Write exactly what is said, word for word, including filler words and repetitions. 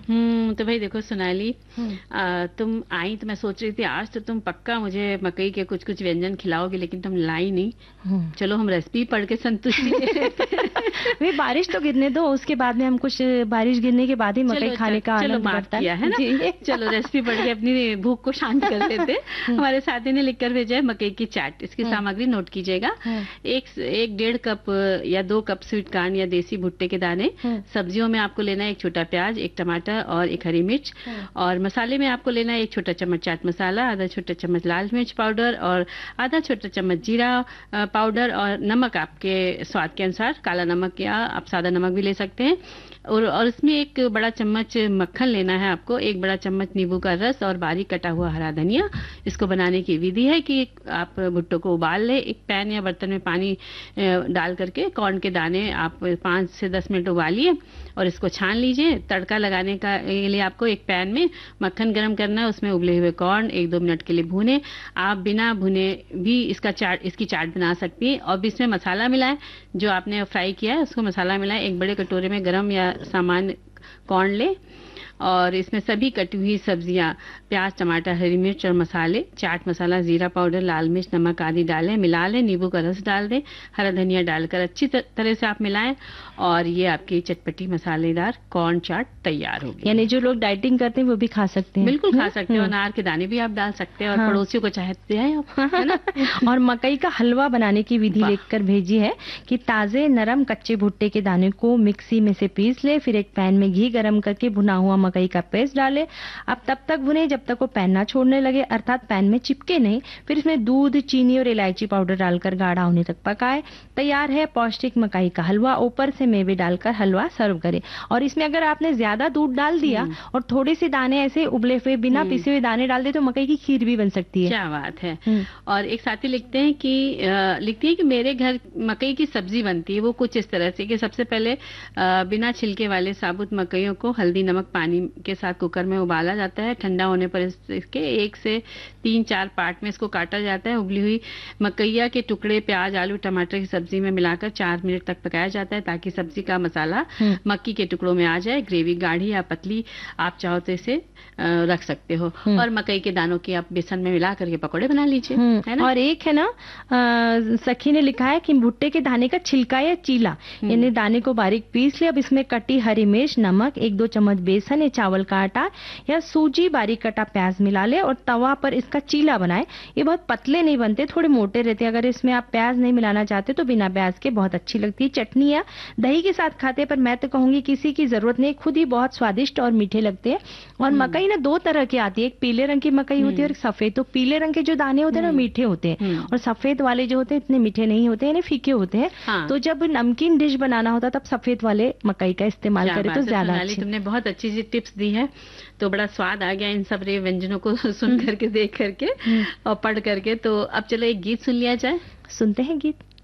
हम्म तो भाई देखो सोनाली, आ, तुम आई तो मैं सोच रही थी आज तो तुम पक्का मुझे मकई के कुछ कुछ व्यंजन खिलाओगे, लेकिन तुम लाई नहीं। चलो हम रेसिपी पढ़ के संतुष्टि ले लेते हैं। वे बारिश तो गिरने दो, उसके बाद में हम कुछ बारिश गिरने के बाद ही मकई खाने का चलो आनंद माफ बढ़ता किया है ना। चलो रेसिपी पढ़ के अपनी भूख को शांत कर लेते। हमारे साथी ने लिखकर भेजा है मकई की चाट। इसकी सामग्री नोट कीजिएगा। एक एक डेढ़ कप या दो कप स्वीट कॉर्न या देसी भुट्टे के दाने। सब्जियों में आपको लेना है एक छोटा प्याज, एक टमाटर और एक हरी मिर्च। और मसाले में आपको लेना है एक छोटा चम्मच चाट मसाला, आधा छोटा चम्मच लाल मिर्च पाउडर और आधा छोटा चम्मच जीरा पाउडर, और नमक आपके स्वाद के अनुसार, काला नमक या आप सादा नमक भी ले सकते हैं। और और इसमें एक बड़ा चम्मच मक्खन लेना है आपको, एक बड़ा चम्मच नींबू का रस और बारीक कटा हुआ हरा धनिया। इसको बनाने की विधि है कि आप भुट्टो को उबाल ले। एक पैन या बर्तन में पानी डाल करके कॉर्न के दाने आप पाँच से दस मिनट उबालिए और इसको छान लीजिए। तड़का लगाने का लिए आपको एक पैन में मक्खन गरम करना है, उसमें उबले हुए कॉर्न एक दो मिनट के लिए भूने। आप बिना भुने भी इसका चाट इसकी चाट बना सकती है। और इसमें मसाला मिलाएं, जो आपने फ्राई किया है उसको मसाला मिलाएं। एक बड़े कटोरे में गरम या सामान्य कॉर्न ले और इसमें सभी कटी हुई सब्जियां, प्याज, टमाटर, हरी मिर्च और मसाले, चाट मसाला, जीरा पाउडर, लाल मिर्च, नमक आदि डालें, मिला लें। नींबू का रस डाल दें, हरा धनिया डालकर अच्छी तरह से आप मिलाएं और ये आपकी चटपटी मसालेदार कॉर्न चाट तैयार होगी। यानी जो लोग डाइटिंग करते हैं वो भी खा सकते हैं। बिल्कुल खा सकते हैं। और अनार के दाने भी आप डाल सकते हैं और हाँ। पड़ोसियों को चाहते हैं आप, है ना। और मकई का हलवा बनाने की विधि लिखकर भेजी है कि ताजे नरम कच्चे भुट्टे के दाने को मिक्सी में से पीस ले, फिर एक पैन में घी गरम करके भुना हुआ मकई का पेस्ट डाले। अब तब तक भुने जब तक वो पैन ना छोड़ने लगे, अर्थात पैन में चिपके नहीं। फिर इसमें दूध, चीनी और इलायची पाउडर डालकर गाढ़ा होने तक पकाए। तैयार है पौष्टिक मकई का हलवा। ऊपर से मेवे डालकर हलवा सर्व करें। और इसमें अगर आपने ज्यादा दूध डाल दिया और थोड़े से दाने ऐसे उबले हुए बिना पिसे हुए दाने डाल दे तो मकई की खीर भी बन सकती है। क्या बात है। और एक साथी लिखते हैं कि लिखती है कि मेरे घर मकई की सब्जी बनती है, वो कुछ इस तरह से कि सबसे पहले बिना छिलके वाले साबुत मकइयों को हल्दी नमक पानी के साथ कुकर में उबाला जाता है। ठंडा होने पर इसके एक से तीन चार पार्ट में इसको काटा जाता है। उबली हुई मकैया के टुकड़े प्याज, आलू, टमाटर की सब्जी में मिलाकर चार मिनट तक पकाया जाता है ताकि सब्जी का मसाला मक्की के टुकड़ों में आ जाए। ग्रेवी गाढ़ी या पतली आप चाहो तो इसे रख सकते हो। और मकई के दानों की आप बेसन में मिला करके पकौड़े बना लीजिए, है ना। और एक है ना आ, सखी ने लिखा है कि भुट्टे के दाने का छिलका या चीला, यानी दाने को बारीक पीस ले। अब इसमें कटी हरी मिर्च, नमक, एक दो चम्मच बेसन या चावल का आटा या सूजी, बारीक कटा प्याज मिला ले और तवा पर इसका चीला बनाए। ये बहुत पतले नहीं बनते, थोड़े मोटे रहते हैं। अगर इसमें आप प्याज नहीं मिलाना चाहते तो बिना प्याज के बहुत अच्छी लगती है। चटनी या दही के साथ खाते, पर मैं तो कहूंगी किसी की जरूरत नहीं, खुद ही बहुत स्वादिष्ट और मीठे लगते हैं। और मकई ना दो तरह की आती है, एक पीले रंग की मकई होती है और सफेद। तो पीले रंग के जो दाने होते हैं ना मीठे होते हैं और सफेद वाले जो होते हैं इतने मीठे नहीं होते हैं, फीके होते हैं। हाँ। तो जब नमकीन डिश बनाना होता तब सफेद वाले मकई का इस्तेमाल करें तो ज्यादा अच्छी। तुमने बहुत अच्छी सी टिप्स दी है, तो बड़ा स्वाद आ गया इन सब व्यंजनों को सुन करके, देख करके और पढ़ करके। तो अब चलो एक गीत सुन लिया जाए। सुनते हैं गीत।